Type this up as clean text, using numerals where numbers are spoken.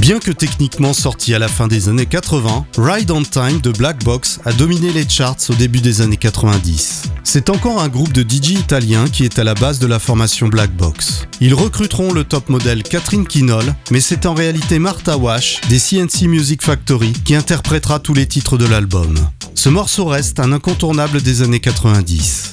Bien que techniquement sorti à la fin des années 80, Ride on Time de Black Box a dominé les charts au début des années 90. C'est encore un groupe de DJ italiens qui est à la base de la formation Black Box. Ils recruteront le top modèle Catherine Quinol, mais c'est en réalité Martha Wash des CNC Music Factory qui interprétera tous les titres de l'album. Ce morceau reste un incontournable des années 90.